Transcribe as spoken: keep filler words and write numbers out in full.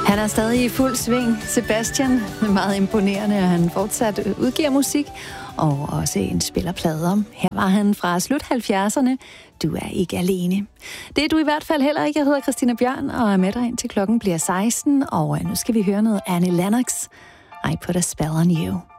Han er stadig i fuld sving, Sebastian. Det er meget imponerende, at han fortsat udgiver musik og også indspiller plader. Her var han fra slut halvfjerdserne. Du er ikke alene. Det er du i hvert fald heller ikke. Jeg hedder Christina Bjørn og er med dig indtil klokken bliver seksten. Og nu skal vi høre noget Annie Lennox. I Put a Spell on You.